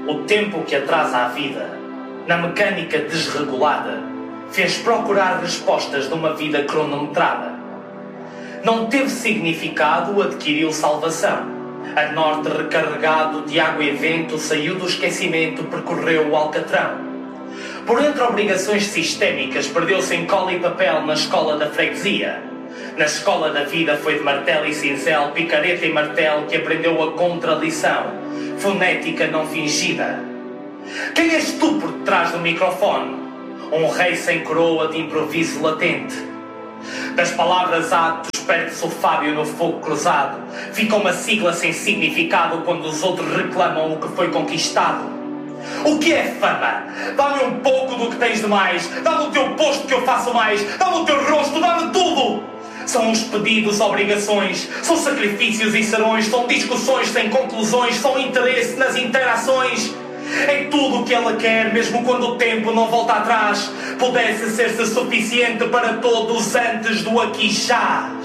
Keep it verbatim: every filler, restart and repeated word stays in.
O tempo que atrasa a vida, na mecânica desregulada, fez procurar respostas de uma vida cronometrada. Não teve significado, adquiriu salvação. A norte recarregado de água e vento saiu do esquecimento, percorreu o alcatrão. Por entre obrigações sistémicas, perdeu-se em cola e papel na escola da freguesia. Na escola da vida foi de martelo e cincel, picareta e martelo que aprendeu a contralição, fonética não fingida. Quem és tu por detrás do microfone? Um rei sem coroa de improviso latente. Das palavras atos perde-se o Fábio no fogo cruzado. Fica uma sigla sem significado quando os outros reclamam o que foi conquistado. O que é fama? Dá-me um pouco do que tens de mais. Dá-me o teu posto que eu faço mais. Dá-me o teu rosto, dá-me tudo. São os pedidos, obrigações. São sacrifícios e serões. São discussões sem conclusões. São interesse nas interações. É tudo o que ela quer, mesmo quando o tempo não volta atrás. Pudesse ser-se suficiente para todos antes do aqui já.